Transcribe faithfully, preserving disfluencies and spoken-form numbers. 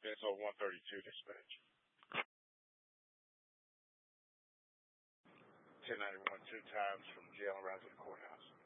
Benzo one thirty-two, dispatch. ten ninety-one, two times from jail and right to the courthouse.